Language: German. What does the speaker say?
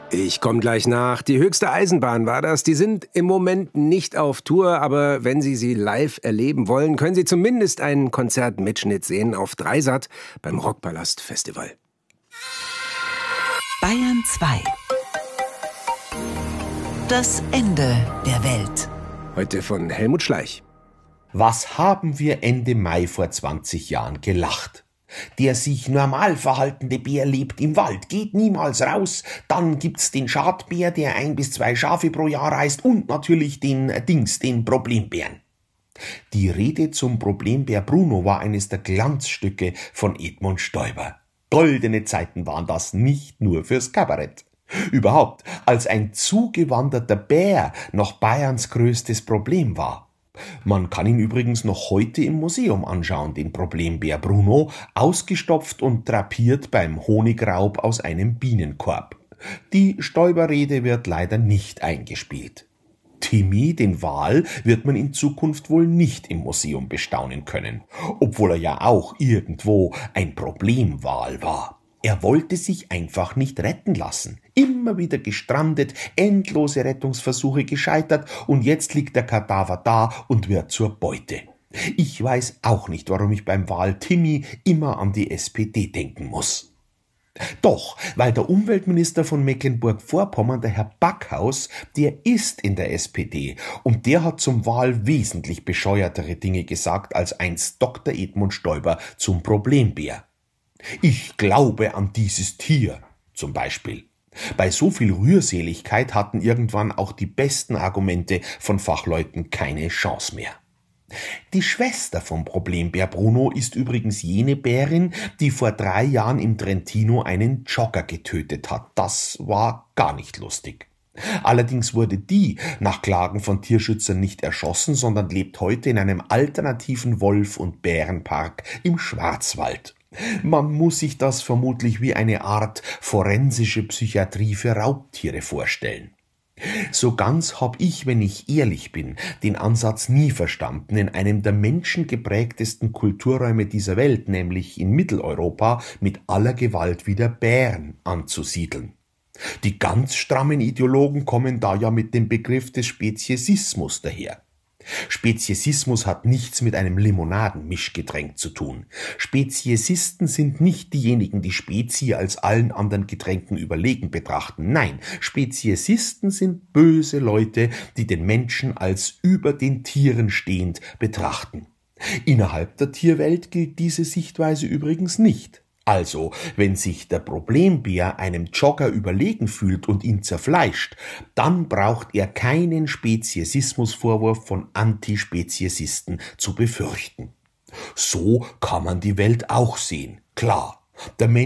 Ich komme gleich nach. Die höchste Eisenbahn war das. Die sind im Moment nicht auf Tour, aber wenn Sie sie live erleben wollen, können Sie zumindest einen Konzertmitschnitt sehen auf Dreisat beim Rockpalast Festival. Bayern 2. Das Ende der Welt. Heute von Helmut Schleich. Was haben wir Ende Mai vor 20 Jahren gelacht? Der sich normal verhaltende Bär lebt im Wald, geht niemals raus. Dann gibt's den Schadbär, der 1 bis 2 Schafe pro Jahr reißt, und natürlich den Problembären. Die Rede zum Problembär Bruno war eines der Glanzstücke von Edmund Stoiber. Goldene Zeiten waren das, nicht nur fürs Kabarett. Überhaupt, als ein zugewanderter Bär noch Bayerns größtes Problem war. Man kann ihn übrigens noch heute im Museum anschauen, den Problembär Bruno, ausgestopft und drapiert beim Honigraub aus einem Bienenkorb. Die Stoiber-Rede wird leider nicht eingespielt. Timmy, den Wal, wird man in Zukunft wohl nicht im Museum bestaunen können, obwohl er ja auch irgendwo ein Problemwal war. Er wollte sich einfach nicht retten lassen. Immer wieder gestrandet, endlose Rettungsversuche gescheitert, und jetzt liegt der Kadaver da und wird zur Beute. Ich weiß auch nicht, warum ich beim Wal Timmy immer an die SPD denken muss. Doch, weil der Umweltminister von Mecklenburg-Vorpommern, der Herr Backhaus, der ist in der SPD, und der hat zum Wal wesentlich bescheuertere Dinge gesagt als einst Dr. Edmund Stoiber zum Problembär. Ich glaube an dieses Tier, zum Beispiel. Bei so viel Rührseligkeit hatten irgendwann auch die besten Argumente von Fachleuten keine Chance mehr. Die Schwester vom Problembär Bruno ist übrigens jene Bärin, die vor 3 Jahren im Trentino einen Jogger getötet hat. Das war gar nicht lustig. Allerdings wurde die nach Klagen von Tierschützern nicht erschossen, sondern lebt heute in einem alternativen Wolf- und Bärenpark im Schwarzwald. Man muss sich das vermutlich wie eine Art forensische Psychiatrie für Raubtiere vorstellen. So ganz hab ich, wenn ich ehrlich bin, den Ansatz nie verstanden, in einem der menschengeprägtesten Kulturräume dieser Welt, nämlich in Mitteleuropa, mit aller Gewalt wieder Bären anzusiedeln. Die ganz strammen Ideologen kommen da ja mit dem Begriff des Speziesismus daher. Speziesismus hat nichts mit einem Limonadenmischgetränk zu tun. Speziesisten sind nicht diejenigen, die Spezie als allen anderen Getränken überlegen betrachten. Nein, Speziesisten sind böse Leute, die den Menschen als über den Tieren stehend betrachten. Innerhalb der Tierwelt gilt diese Sichtweise übrigens nicht. Also, wenn sich der Problembär einem Jogger überlegen fühlt und ihn zerfleischt, dann braucht er keinen Speziesismusvorwurf von Antispeziesisten zu befürchten. So kann man die Welt auch sehen. Klar, der Mensch